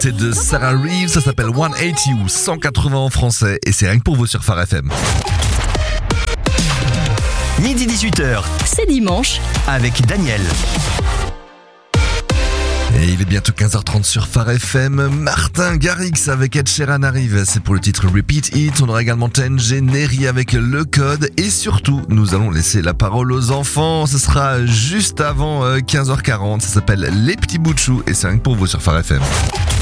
C'est de Sarah Reeves, ça s'appelle 180 ou 180 en français et c'est rien que pour vous sur Phare FM. Midi 18h C'est dimanche. avec Daniel. Et il est bientôt 15h30 sur Phare FM. Martin Garrix avec Ed Sheeran arrive. C'est pour le titre Repeat It. On aura également TNG, Neri avec Le Code. Et surtout, nous allons laisser la parole aux enfants. Ce sera juste avant 15h40. Ça s'appelle Les Petits Bouts de Chou. Et c'est rien que pour vous sur Phare FM.